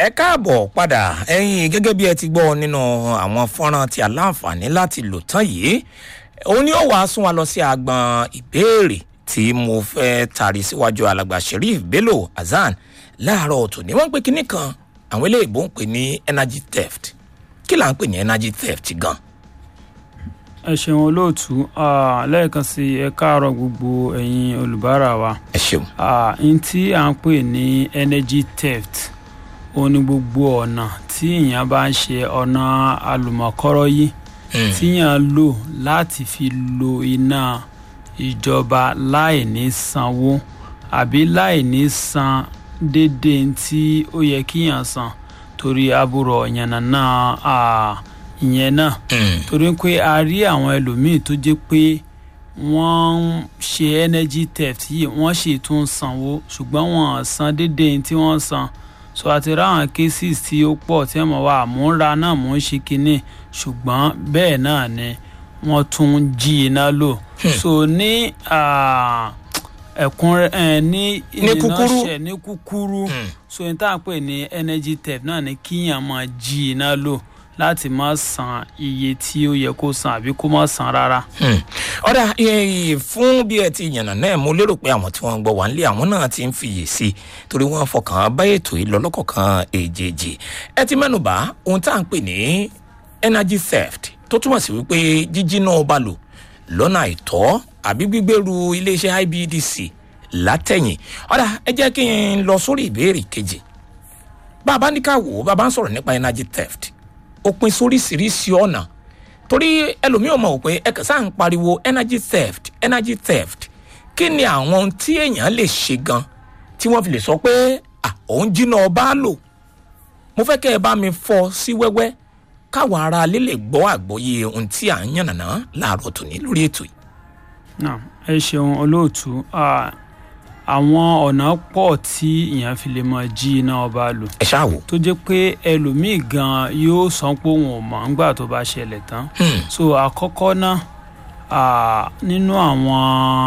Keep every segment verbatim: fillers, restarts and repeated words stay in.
ẹ káàbọ̀ padà ẹ̀yin gẹ́gẹ́ bí ẹ ti gbọ́ nínú àwọn fọ́nrán tí a láǹfààní láti lò tán yìí òun ni ó wàá sún wa lọ sí agbọn ìbéèrè tí mo fẹ́ tàrí síwájú alàgbà Sheriff Bello Hasan láàárọ̀ ọ̀tún ni wọ́n ń pè kinní kan àwọn eléyìnbó ń pè ní energy theft kí là ń pè ní energy theft gan. ẹ ṣeun olóòtú lẹ́ẹ̀kan sí ẹ káàárọ̀ gbogbo ẹ̀yin olùbárà wa. ẹ ṣeun. n tí à ń pè ní energy theft ó ní gbogbo ọ̀nà tí èèyàn bá ń ṣe ọ̀nà àlùmọ̀kọ́rọ́ yìí tí èèyàn lò láti fi lo iná ìjọba láì ní sanwó àbí láì ní san déédéé tí ó yẹ kíyàn san torí àbúrò ìyànnà náà ìyẹn náà torí pé a rí àwọn ẹlòmíì tó jẹ́ pé wọ́n ń ṣe energy theft yìí wọ́n sì tún sanwó ṣùgbọ́n wọ́n san déédéé tí wọ́n san so àti ráwọn cases tí ó pọ̀ tí wọ́n wà mò ń ra náà mò ń ṣe kinní ṣùgbọ́n bẹ́ẹ̀ náà ni wọ́n tún ń jí iná lò so ní ẹ̀kúnrẹ́ ní ìnáṣẹ́ ní kúkúrú so ní tá à ń pè ní energy theft náà ni kíyàn máa jí iná lò láti má san iye tí ó yẹ kó san àbí kó má san rárá. ọ̀dà fún bí ẹ ti yànnà náà mo lérò pé àwọn tí wọ́n ń gbọ́ wá nílé àwọn náà ti ń fiyè sí i torí wọ́n fọkàn bá ètò yìí lọ́lọ́kọ̀ọ̀kan èjèèjì ẹ ti mẹ́nubà ohun tá à ń pè ní energy theft tó túmọ̀ sí wípé jíjí náà bá lò lọ́nà àìtọ́ àbí gbígbèrú iléeṣẹ́ I B E D C látẹ̀yìn. ọ̀dà ẹ jẹ́ kí n lọ sórí ìbéèrè kejì bàbá ní ká wò ó bàbá ń sọ̀rọ̀ nípa energy theft ó pín sóríṣiríṣi ọ̀nà torí ẹlòmíràn mọ̀ pé ẹ kàn sáà ń pariwo energy theft energy theft kí ni àwọn tí èèyàn lè ṣe gan tí wọ́n fi lè sọ pé òun jìnnà ọba lò mo fẹ́ kẹ́ ẹ bá mi fọ́ sí wẹ́wẹ́ káwọn ará ilé lè gbọ́ àgbọ́yé ohun tí à ń yànnàná láàárọ̀ tòní lórí ètò yìí. náà ẹ ṣeun olóòtú àwọn ọ̀nà pọ̀ tí èèyàn fi lè máa jí iná ọba lò. ẹ ṣáà wò. tó jẹ́ pé ẹlòmíì gan yóò sọ pé òun ò mọ̀ nígbà tó bá ṣẹlẹ̀ tán. so àkọ́kọ́ náà nínú àwọn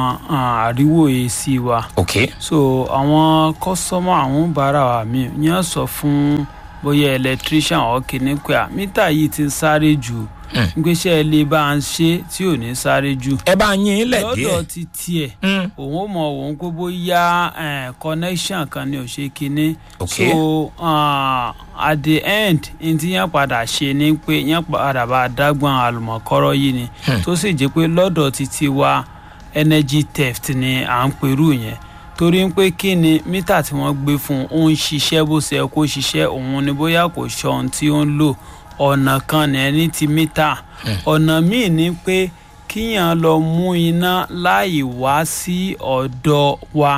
àríwòye sí wa. ok. so àwọn kọ́sọ́mọ̀ àwọn bàárà wa mi yẹn sọ fún bóyá electrician ọ̀kì ní pé mítà yìí ti ń sáré jù gbéṣẹ́ ilé bá ń ṣe tí ò ní sáré jù. ẹ bá yín ilẹ̀ díẹ̀ lọ́dọ̀ ti tiẹ̀ òun mọ̀ òun pé bóyá connection kan ni ò ṣe kinní. so uh, at the end n tí yẹn padà ṣe ni pé yẹn padà bá dágbọ́n àlùmọ̀kọ́rọ́ yìí ni tó sì jẹ́ pé lọ́dọ̀ ti tiwa energy theft ni à ń perú yẹn torí pé kí ni mítà tí wọ́n gbé fún un ó ń ṣiṣẹ́ bó ṣe kó ṣiṣẹ́ òun ni bóyá kò ṣọ ohun tí ó ń lò ọ̀nà kan ní ẹni ti mítà ọ̀nà míì ni pé kíyàn lọ mú iná láì wá sí ọ̀dọ̀ wa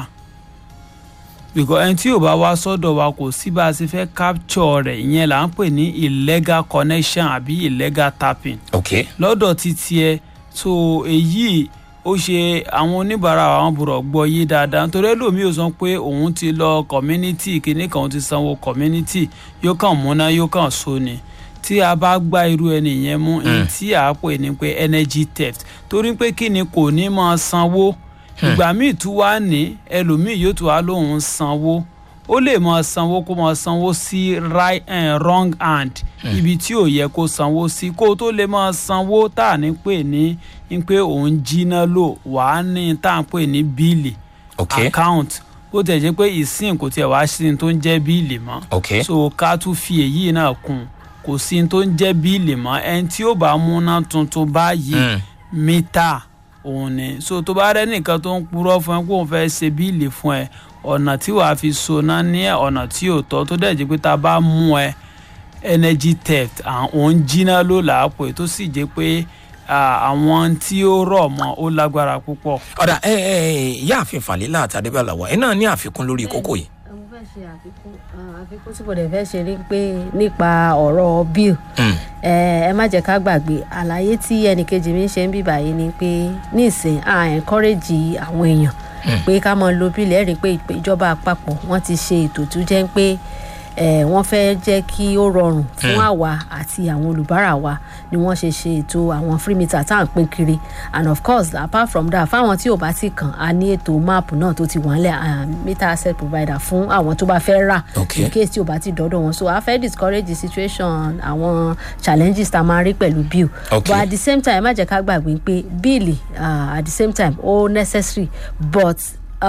because ẹni tí ò bá wá sọ́dọ̀ wa kò sí bá a ṣe fẹ́ capture rẹ̀ ìyẹn là ń pè ní illegal connection àbí illegal tapping. okay. lọ́dọ̀ ti tiẹ̀ so èyí ó ṣe àwọn oníbàárà àwọn bùrọ̀ gbọ́ yé dáadáa nítorí ẹlòmíì ò sọ pé òun ti lọ community kìíní kan òun ti sanwó community yóò kàn múná yóò kàn so ni tí a bá gbá irú ẹni yẹn mú ní tí a pè ní pé energy theft torí pé kí ni kò ní máa sanwó ìgbà míì tún wá ní ẹlòmíì yóò tún wá lóun sanwó ó lè máa sanwó kó máa sanwó sí right and wrong hand ibi tí ò yẹ kó sanwó sí kó tó lè máa sanwó tá à ní pè ní ní pé òun jiná lò wàá ní tá à ń pè ní bíìlì account bó tẹ̀ jẹ́ pé ìsìn kò tiẹ̀ wá sí tó ń jẹ́ bíìlì mọ́ so ká tún fi èyí náà kún kò sí tó ń jẹ́ bíìlì mọ́ ẹni tí ó bá múná tuntun báyìí mítà òun ni so tó bá rẹ́ nìkan tó ń purọ́ fún ẹ kó òun fẹ́ ṣe bíìlì fún ẹ ọ̀nà tí wàá fi so náà ní ọ̀nà tí ò tọ́ tó dẹ̀ jẹ́ pé tá a bá mú ẹ energy theft àwọn jiná ló làápò tó sì jẹ́ pé àwọn tí ó rọ̀ mọ́ ó lágbára púpọ̀. ọ̀dà ẹ ẹ ìyá àfin Fàlílà àti Adébálàwà ẹ náà ní àfikún lórí kókó yìí. mo fẹ́ ṣe àfikún àfikún tí mo dẹ̀ fẹ́ ṣe ni pé nípa ọ̀rọ̀ bill ẹ má jẹ́ ká gbàgbé àlàyé tí ẹnìkejì mi ṣe ń bí báyìí ni pé nísìn à encourage àwọn èèyàn pé ká máa lo bíìlì ẹ rí i pé ìjọba àpapọ̀ wọ́n ti ṣe ètò tó jẹ́ pé eh, wọ́n fẹ́ jẹ́ kí ó rọrùn fún àwa àti àwọn olùbárà wa ni wọ́n ṣe ṣe ètò àwọn free meter tá à ń pín kiri and of course apart from that fáwọn tí ò bá ti kàn á ní ètò máàpù náà tó ti wà nílẹ̀ meter asset provider fún àwọn tó bá fẹ́ rà Okay. in case tí ò bá ti dọ́dọ̀ wọn so a fẹ́ discourage the situation àwọn challenges tá a máa rí pẹ̀lú bill Okay. but at the same time má jẹ́ ká gbàgbé pé bíìlì uh, at the same time ó necessary but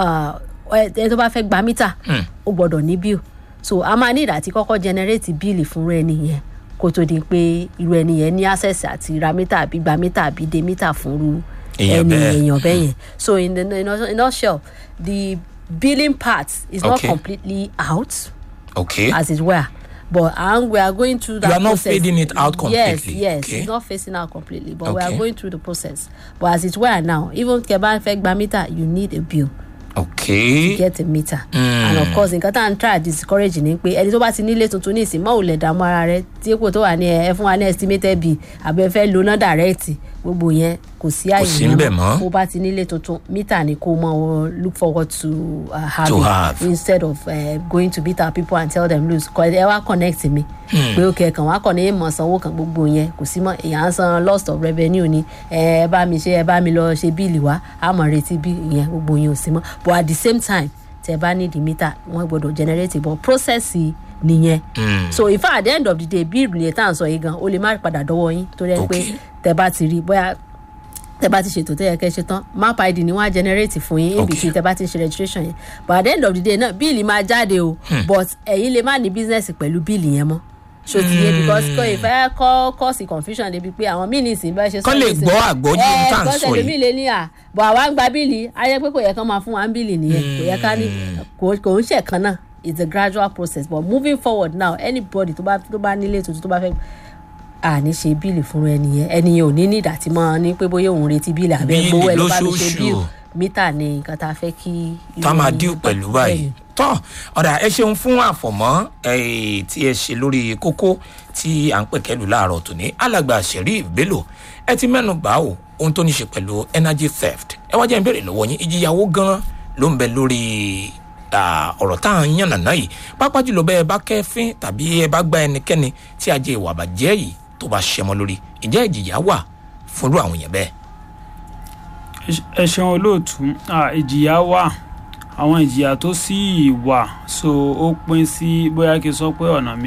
ẹni tó bá fẹ́ gba mítà ó gbọ́dọ̀ ní bill so a máa ní ìdàtí kọ́kọ́ generate bíìlì fún ẹni yẹn kó tó di pé irú ẹni yẹn ní access àti ra mítà àbí gba mítà àbí de mítà fún irú ẹni èèyàn bẹ́ẹ̀ yẹn so in the in a nutshell the billing part is Okay. not completely out Okay. as it were but um, we are going through that You are not process. fading it out completely. Yes, yes, Okay. it's not facing out completely, but we Okay. are going through the process. But as it were now, even keba fẹ́ gba meter, you need a bill Okay. to get a meter. Mm. And of course, nǹkan tá à ń try discourage ni pé ẹni tó bá ti nílé tuntun ní ìsìn mọ́ ò lè dààmú ara rẹ̀ tí èkó tó wà ní ẹ fún wa ní estimated bill àbẹ fẹ́ lo náà direct gbogbo yẹn kò sí àyè sí ńbẹ̀ mọ́. bó bá ti nílé tuntun meter ni kó mọ look forward to uh, having To have. instead of uh, going to meter people and tell them lose ẹ wá connect mi pé ó kẹ kàn wá kàn ní ìmọ̀ sanwó kan gbogbo yẹn kò sí mọ́ èèyàn á san loss of revenue ni ẹ bá mi ṣe ẹ bá mi lọ ṣe bíìlì wá á mọ̀ retí bí yẹn gbogbo yẹn ò sí mọ́ but at the same time tẹ bá ní di meter wọ́n gbọ́dọ̀ generate but process nìyẹn so if at the end of the day bí ìrùlé tá à ń sọ yìí gan o lè má padà dọ́wọ́ yín torí ẹ pé tẹ bá ti rí bóyá tẹ bá ti ṣètò tẹ yẹ kẹ ṣe tán map id ni wọn á generate fún yín in between tẹ bá ti ṣe registration yẹn but at the end of the day náà bíìlì máa jáde o but ẹ̀yin lè má ní business pẹ̀lú bíìlì yẹn mọ́ so ti yẹ because kò ìfẹ́ kọ́ cause confusion débi pé àwọn míì nìsín bá ṣe sọ kọ́ lè gbọ́ àgbọ́jú ohun tá à ń sọ kọ́sẹ̀ yìí. lómi lè ní à bọ̀ àwa ń gba bíìlì ayé pé kò yẹ kán máa fún wa ń bíìlì nìyẹn kò yẹ ká ní kò ń ṣe kan náà it's a gradual process but moving forward now anybody tó bá tó bá nílé tuntun tó bá fẹ́ àní ṣe bíìlì fún ẹni yẹn ẹni yẹn ò ní ní ìdàtí mọ́ ní pé bóyá òun retí bíìlì àbẹ́ gbowó ẹni bá mi ṣe bíìlì mítà ni nǹkan tá a fẹ́ kí. tá a máa dín pẹ̀lú báyìí tọ́ ọ̀dà ẹ ṣeun fún àfọ̀mọ́ tí ẹ ṣe lórí kókó tí à ń pẹ̀kẹ́lù láàárọ̀ tòní alàgbà Sheriff Bello ẹ ti mẹ́nu bà ó ohun tó ní ṣe pẹ̀lú energy theft ẹ wá jẹ́ ń béèrè lọ́wọ́ yín ìjìyàwó gan ló ń bẹ lórí ọ̀rọ̀ tá à ń yànnàná yìí pápá jùlọ bẹ́ẹ̀ bá kẹ́fín tàbí ẹ bá gba ẹnikẹ́ni tí ajé ìwà àbàjẹ́ yìí tó bá ṣẹmọ lórí ìjẹ́ ìjìyà wà fúnrú àwọn èèyàn bẹ́ẹ̀. ẹ ṣeun olóòtú ìjìyà wà àwọn ìjìyà tó sì wà so ó pín sí bóyá kí n sọ pé ọ̀nà